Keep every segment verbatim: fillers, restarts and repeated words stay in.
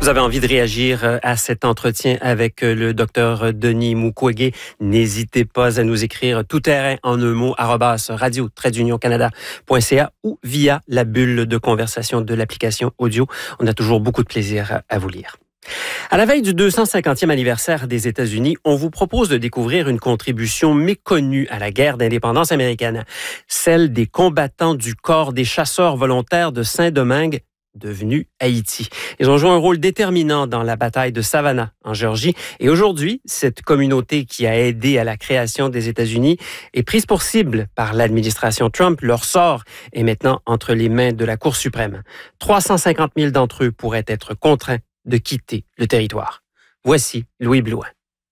Vous avez envie de réagir à cet entretien avec le docteur Denis Mukwege? N'hésitez pas à nous écrire tout terrain en un mot, arobase radio trait d'union canada point c a ou via la bulle de conversation de l'application audio. On a toujours beaucoup de plaisir à vous lire. À la veille du deux cent cinquantième anniversaire des États-Unis, on vous propose de découvrir une contribution méconnue à la guerre d'indépendance américaine, celle des combattants du corps des chasseurs volontaires de Saint-Domingue, devenu Haïti. Ils ont joué un rôle déterminant dans la bataille de Savannah, en Géorgie. Et aujourd'hui, cette communauté qui a aidé à la création des États-Unis est prise pour cible par l'administration Trump. Leur sort est maintenant entre les mains de la Cour suprême. trois cent cinquante mille d'entre eux pourraient être contraints de quitter le territoire. Voici Louis Blouin.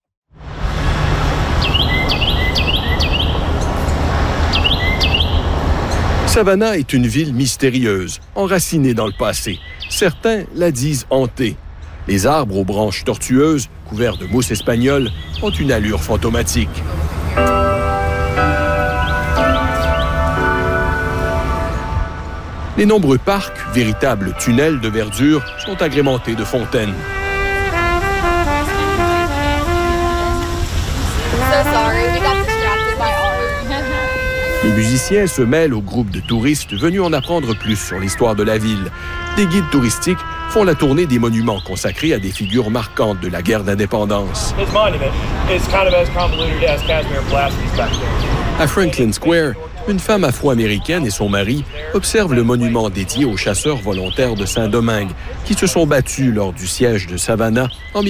Savannah est une ville mystérieuse, enracinée dans le passé. Certains la disent hantée. Les arbres aux branches tortueuses, couverts de mousse espagnole, ont une allure fantomatique. Les nombreux parcs, véritables tunnels de verdure, sont agrémentés de fontaines. Les musiciens se mêlent au groupe de touristes venus en apprendre plus sur l'histoire de la ville. Des guides touristiques font la tournée des monuments consacrés à des figures marquantes de la guerre d'indépendance. À Franklin Square, une femme afro-américaine et son mari observent le monument dédié aux chasseurs volontaires de Saint-Domingue qui se sont battus lors du siège de Savannah en